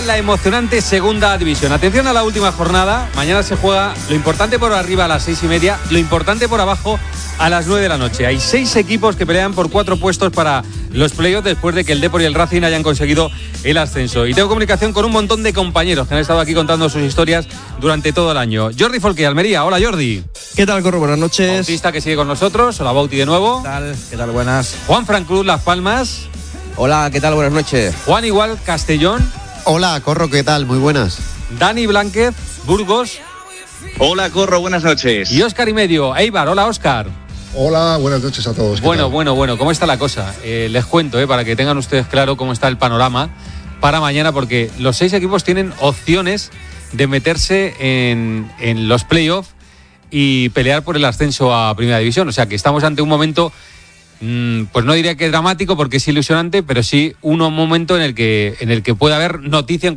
la emocionante segunda división. Atención a la última jornada. Mañana se juega lo importante por arriba a las 6:30, lo importante por abajo a las 9 de la noche. Hay 6 equipos que pelean por 4 puestos para los playoffs después de que el Depor y el Racing hayan conseguido el ascenso. Y tengo comunicación con un montón de compañeros que han estado aquí contando sus historias durante todo el año. Jordi Folque, Almería. Hola, Jordi. ¿Qué tal, Corro? Buenas noches. Bautista, que sigue con nosotros. Hola, Bauti, de nuevo. ¿Qué tal? Buenas. Juan Fran Cruz, Las Palmas. Hola, ¿qué tal? Buenas noches. Juan Igual, Castellón. Hola, Corro, ¿qué tal? Muy buenas. Dani Blánquez, Burgos. Hola, Corro, buenas noches. Y Óscar y medio, Eibar. Hola, Óscar. Hola, buenas noches a todos. Bueno, ¿cómo está la cosa? Les cuento, para que tengan ustedes claro cómo está el panorama para mañana, porque los 6 equipos tienen opciones de meterse en los playoffs y pelear por el ascenso a Primera División. O sea, que estamos ante un momento, pues no diría que dramático, porque es ilusionante, pero sí un momento en el que puede haber noticia